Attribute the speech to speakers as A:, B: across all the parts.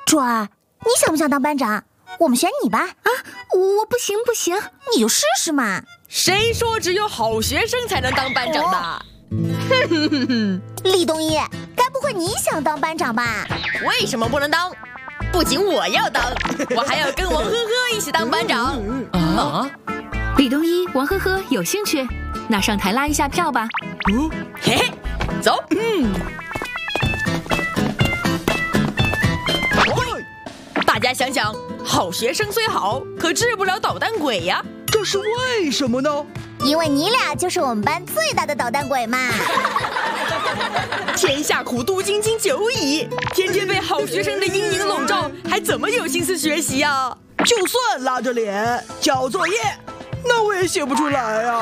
A: 卓儿，你想不想当班长？我们选你吧。
B: 啊，我不行，
A: 你就试试嘛。
C: 谁说只有好学生才能当班长的？
A: 李东一，该不会你想当班长吧？
C: 为什么不能当？不仅我要当，我还要跟王呵呵一起当班长。
B: 李东一、王呵呵有兴趣？那上台拉一下票吧。
C: 嘿嘿，走。大家想想，好学生虽好，可治不了捣蛋鬼呀。
D: 这是为什么呢？
A: 因为你俩就是我们班最大的捣蛋鬼嘛。
C: 天下苦读精经久矣，天天被好学生的阴影笼罩，还怎么有心思学习啊？
D: 就算拉着脸交作业，那我也写不出来啊。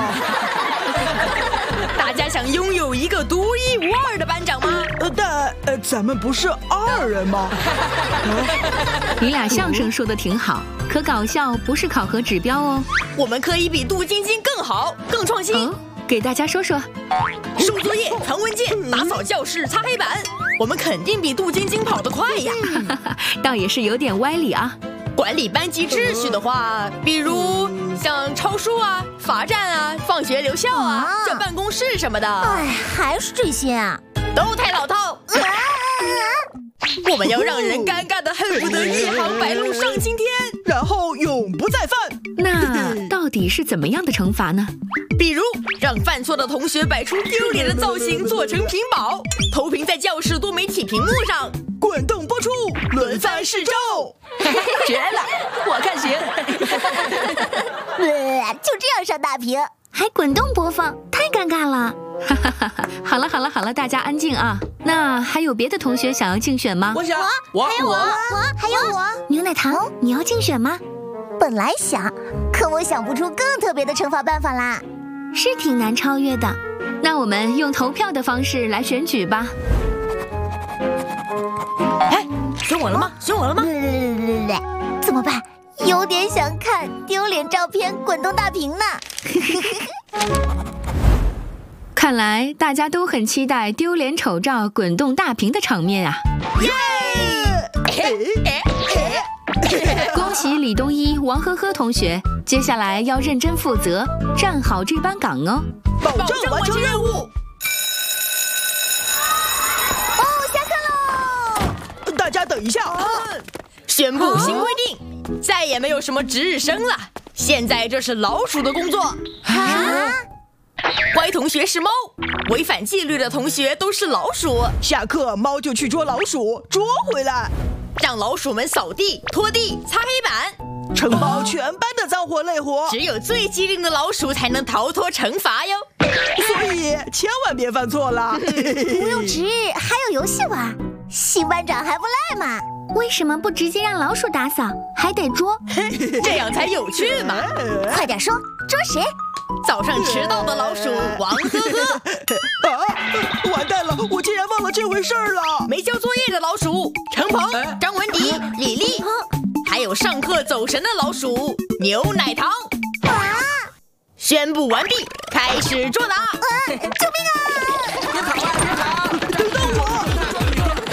C: 大家想拥有一个独一无二的班长吗？
D: 但咱们不是2人吗？
B: 你俩相声说的挺好，可搞笑不是考核指标哦。
C: 我们可以比杜晶晶更好，更创新。
B: 给大家说说。
C: 收作业、藏文件、打扫教室、擦黑板，我们肯定比杜晶晶跑得快呀。
B: 倒也是有点歪理啊。
C: 管理班级秩序的话，比如像抄书啊、罚站啊、放学留校啊、叫办公室什么的。
A: 哎，还是这些啊，
C: 都太老套。我们要让人尴尬的恨不得一行白鹭上青天，
D: 然后永不再犯。
B: 那到底是怎么样的惩罚呢？
C: 比如让犯错的同学摆出丢脸的造型做成屏保，投屏在教室多媒体屏幕上，
D: 滚动播出，轮番示众。
C: 绝了，我看行。
A: 就这样上大屏，
B: 还滚动播放，太尴尬了。好了，大家安静啊。那还有别的同学想要竞选吗？
D: 我想，
A: 还有我。
B: 牛奶糖，你要竞选吗？
A: 本来想，可我想不出更特别的惩罚办法啦。
B: 是挺难超越的。那我们用投票的方式来选举吧。
C: 哎，选我了吗？
A: 怎么办？有点想看丢脸照片滚动大屏呢。
B: 看来大家都很期待丢脸丑照滚动大屏的场面啊！
C: 耶！
B: 恭喜李东一、王呵呵同学，接下来要认真负责，站好这班岗哦，
D: 保证完成任务。
A: 下课喽！
D: 大家等一下，
C: 宣布新规定，再也没有什么值日生了，现在这是老鼠的工作。乖同学是猫，违反纪律的同学都是老鼠。
D: 下课猫就去捉老鼠，捉回来，
C: 让老鼠们扫地、拖地、擦黑板，
D: 承包全班的脏活累活。
C: 只有最机灵的老鼠才能逃脱惩罚哟。
D: 所以千万别犯错了。
A: 不用值日，还有游戏玩，新班长还不赖嘛。
B: 为什么不直接让老鼠打扫，还得捉？
C: 这样才有趣嘛。
A: 快点说，捉谁？
C: 早上迟到的老鼠王呵呵。
D: 完蛋了，我竟然忘了这回事了。
C: 没交作业的老鼠程鹏、张文迪、李丽，还有上课走神的老鼠牛奶糖。宣布完毕，开始作答。
A: 救命啊！